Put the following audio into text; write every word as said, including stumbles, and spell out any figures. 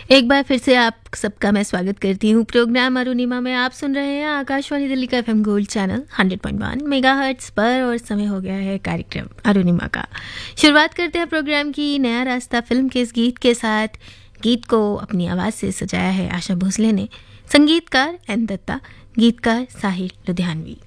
एक बार फिर से आप सबका मैं स्वागत करती हूँ प्रोग्राम अरुणिमा में। आप सुन रहे हैं आकाशवाणी दिल्ली का FM gold channel hundred point one megahertz पर और समय हो गया है कार्यक्रम अरुणिमा का। शुरुआत करते हैं प्रोग्राम की नया रास्ता फिल्म के इस गीत के साथ। गीत को अपनी आवाज़ से सजाया है आशा भोसले ने, संगीतकार एन दत्ता, गीतकार साहिल लुधियानवी।